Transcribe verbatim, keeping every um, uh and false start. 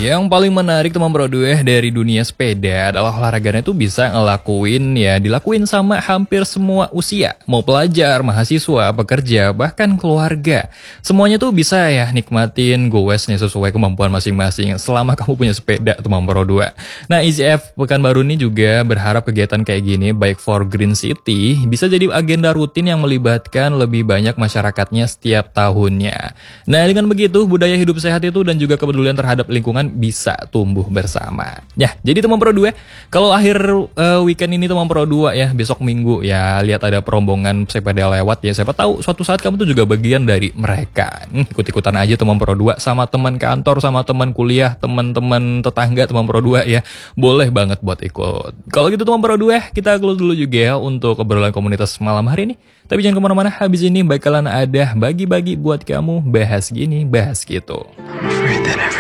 Yang paling menarik teman Bro dua dari dunia sepeda adalah olahraganya itu bisa ngelakuin ya, dilakuin sama hampir semua usia. Mau pelajar, mahasiswa, pekerja, bahkan keluarga. Semuanya tuh bisa ya nikmatin goesnya sesuai kemampuan masing-masing selama kamu punya sepeda teman Bro dua. Nah, E Z F Pekanbaru ini juga berharap kegiatan kayak gini baik for Green City bisa jadi agenda rutin yang melibatkan lebih banyak masyarakatnya setiap tahunnya. Nah, dengan begitu budaya hidup sehat itu dan juga kepedulian terhadap lingkungan bisa tumbuh bersama. Ya, jadi teman Pro dua, kalau akhir uh, weekend ini teman Pro dua ya, besok Minggu ya, lihat ada perombongan sepeda lewat ya, siapa tahu suatu saat kamu tuh juga bagian dari mereka. Hmm, ikut-ikutan aja teman Pro dua sama teman kantor, sama teman kuliah, teman-teman tetangga teman Pro dua ya. Boleh banget buat ikut. Kalau gitu teman Pro dua, kita close dulu juga ya untuk obrolan komunitas malam hari ini. Tapi jangan kemana-mana, habis ini bakalan ada bagi-bagi buat kamu bahas gini, bahas gitu.